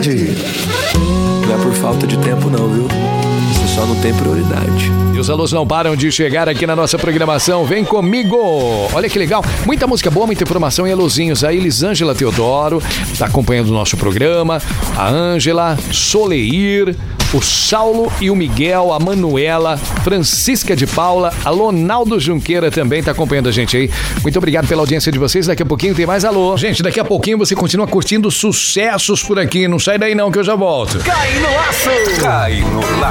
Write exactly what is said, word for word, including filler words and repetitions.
prioridade. Não é por falta de tempo não, viu? Você só não tem prioridade. E os alôs não param de chegar aqui na nossa programação. Vem comigo! Olha que legal. Muita música boa, muita informação e alôzinhos. A Elisângela Teodoro está acompanhando o nosso programa. A Ângela, Soleir, o Saulo e o Miguel, a Manuela, Francisca de Paula, a Lonaldo Junqueira também está acompanhando a gente aí. Muito obrigado pela audiência de vocês. Daqui a pouquinho tem mais alô. Gente, daqui a pouquinho você continua curtindo sucessos por aqui. Não sai daí não que eu já volto. Cai no laço! Cai no laço!